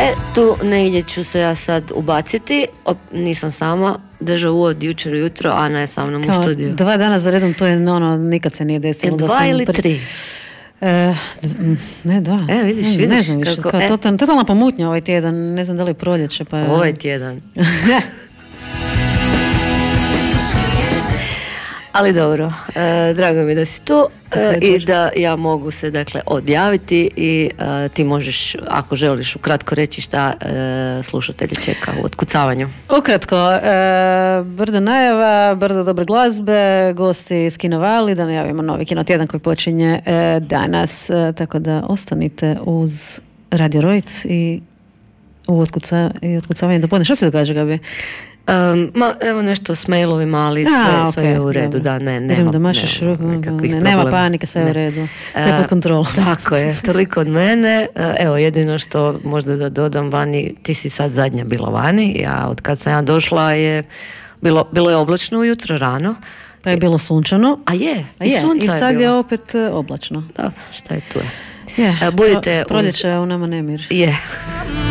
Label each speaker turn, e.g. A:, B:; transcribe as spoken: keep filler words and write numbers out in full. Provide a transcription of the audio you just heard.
A: E, tu negdje ću se ja sad ubaciti. O, nisam sama, drža uvod jučer ujutro, Ana je sa mnom
B: Kao
A: u studiju.
B: Dva dana za redom, to je ono, nikad se nije desilo.
A: E,
B: da
A: dva
B: sam
A: ili
B: pri...
A: tri?
B: E, d- ne, dva.
A: E, vidiš,
B: ne,
A: vidiš.
B: Ne znam više,
A: kako,
B: kao
A: e.
B: totalna, totalna pomutnja ovaj tjedan, ne znam da li je proljeće, pa...
A: Ovaj tjedan. Ali dobro, e, drago mi da si tu e, i da ja mogu se dakle odjaviti i e, ti možeš, ako želiš, ukratko reći šta e, slušatelji čeka u otkucavanju.
B: Ukratko, e, brdo najava, brdo dobre glazbe, gosti iz Kinovali, da najavimo novi kinotjedan koji počinje e, danas, e, tako da ostanite uz Radio Rojc i u otkuca, i otkucavanje do podne. Šta se događa, Gabi?
A: Um, ma, evo nešto s mailovima, ali sve,
B: A,
A: sve
B: okay,
A: je u redu,
B: dobro.
A: da, ne, nema,
B: Vidim da mašeš
A: nema,
B: rukom,
A: nekakvih
B: ne,
A: problema.
B: nema panike, sve je
A: Ne.
B: u redu, sve je pod kontrolom.
A: Uh, tako je, toliko od mene. Uh, evo, jedino što možda da dodam, Vani, ti si sad zadnja bila vani, ja od kad sam ja došla je bilo, bilo je oblačno ujutro rano.
B: Pa je bilo sunčano.
A: A je,
B: A
A: i
B: je,
A: sunca
B: i
A: je
B: sad
A: bilo.
B: je opet e, oblačno.
A: Da, šta je tu je?
B: Je,
A: Uh, budite
B: pro, proljeće je u nama nemir.
A: Je.